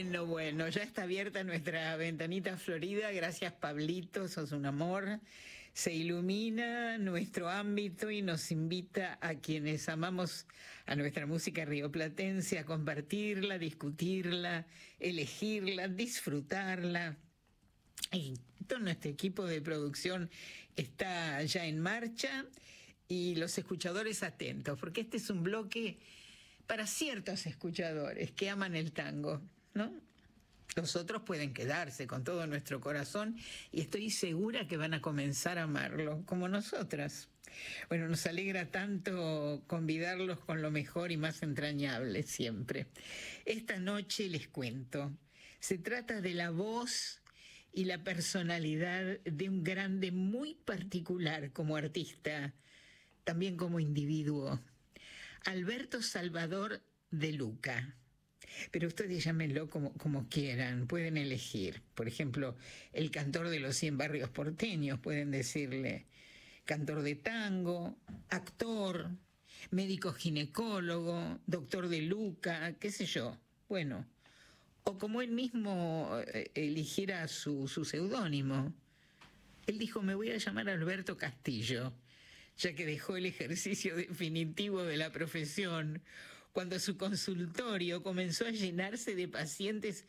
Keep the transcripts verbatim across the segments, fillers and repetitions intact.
Bueno, bueno, ya está abierta nuestra ventanita florida. Gracias, Pablito, sos un amor. Se ilumina nuestro ámbito y nos invita a quienes amamos a nuestra música rioplatense a compartirla, discutirla, elegirla, disfrutarla. Y todo nuestro equipo de producción está ya en marcha y los escuchadores atentos, porque este es un bloque para ciertos escuchadores que aman el tango, ¿no? Los otros pueden quedarse con todo nuestro corazón y estoy segura que van a comenzar a amarlo, como nosotras. Bueno, nos alegra tanto convidarlos con lo mejor y más entrañable siempre. Esta noche les cuento, se trata de la voz y la personalidad de un grande muy particular como artista, también como individuo, Alberto Salvador de Luca. Pero ustedes llámenlo como, como quieran, pueden elegir. Por ejemplo, el cantor de los cien barrios porteños, pueden decirle cantor de tango, actor, médico ginecólogo, doctor de Luca, qué sé yo. Bueno, o como él mismo eligiera su, su seudónimo. Él dijo, me voy a llamar Alberto Castillo, ya que dejó el ejercicio definitivo de la profesión cuando su consultorio comenzó a llenarse de pacientes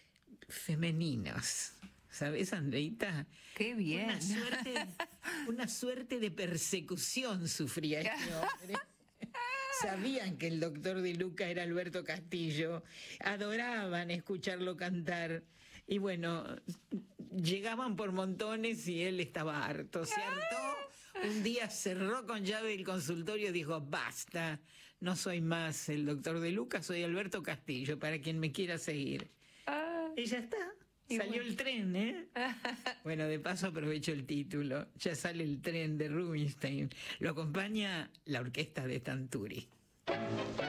femeninos. ¿Sabes, Andreita? ¡Qué bien! Una suerte, una suerte de persecución sufría este hombre. Sabían que el doctor de Luca era Alberto Castillo, adoraban escucharlo cantar y bueno, llegaban por montones y él estaba harto, se hartó. Un día cerró con llave el consultorio y dijo, basta, no soy más el doctor de Luca, soy Alberto Castillo, para quien me quiera seguir. Ah, y ya está, y salió bueno. el tren, ¿eh? Bueno, de paso aprovecho el título, ya sale el tren de Rubinstein, lo acompaña la orquesta de Tanturi.